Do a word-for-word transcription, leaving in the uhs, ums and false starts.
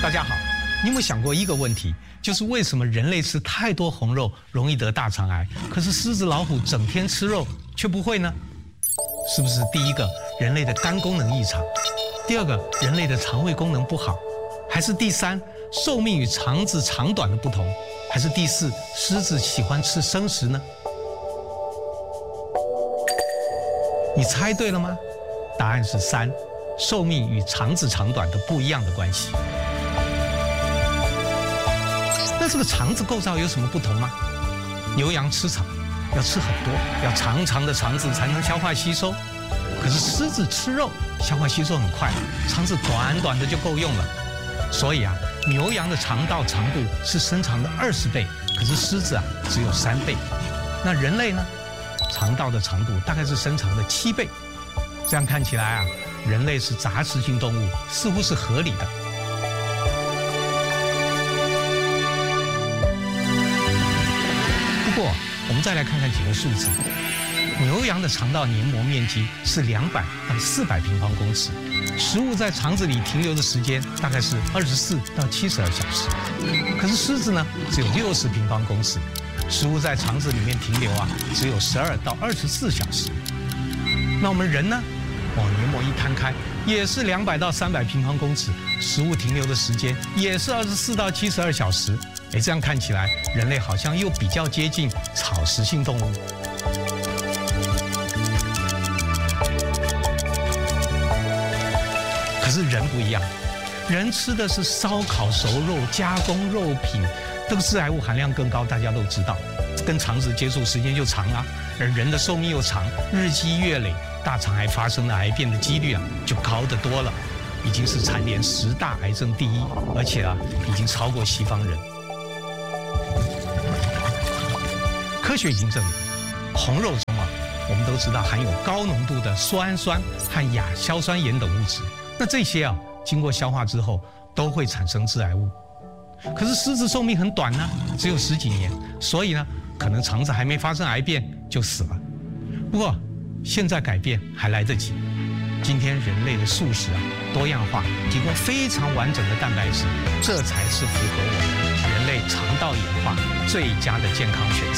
大家好，你有没有想过一个问题，就是为什么人类吃太多红肉容易得大肠癌，可是狮子、老虎整天吃肉却不会呢？是不是第一个人类的肝功能异常，第二个人类的肠胃功能不好，还是第三寿命与肠子长短的不同，还是第四狮子喜欢吃生食呢？你猜对了吗？答案是三，寿命与肠子长短的不一样的关系。那这个肠子构造有什么不同吗？牛羊吃草要吃很多，要长长的肠子才能消化吸收。可是狮子吃肉，消化吸收很快，肠子短短的就够用了。所以啊，牛羊的肠道长度是身长的二十倍，可是狮子啊只有三倍。那人类呢？肠道的长度大概是身长的七倍。这样看起来啊，人类是杂食性动物，似乎是合理的。不过，我们再来看看几个数字。牛羊的肠道黏膜面积是两百到四百平方公尺，食物在肠子里停留的时间大概是二十四到七十二小时。可是狮子呢，只有六十平方公尺，食物在肠子里面停留啊，只有十二到二十四小时。那我们人呢？哦，黏膜一摊开，也是两百到三百平方公尺，食物停留的时间也是二十四到七十二小时。哎，这样看起来，人类好像又比较接近草食性动物。可是人不一样，人吃的是烧烤熟肉、加工肉品，这个致癌物含量更高，大家都知道，跟肠子接触时间就长啊。而人的寿命又长，日积月累，大肠癌发生的癌变的几率啊就高得多了，已经是蝉联十大癌症第一，而且啊已经超过西方人。科学已经证明，红肉中啊，我们都知道含有高浓度的缩氨酸和亚硝酸盐等物质，那这些啊经过消化之后都会产生致癌物。可是狮子寿命很短呢，只有十几年，所以呢可能肠子还没发生癌变就死了。不过现在改变还来得及。今天人类的素食啊多样化，提供非常完整的蛋白质，这才是符合我们人类肠道演化最佳的健康选择。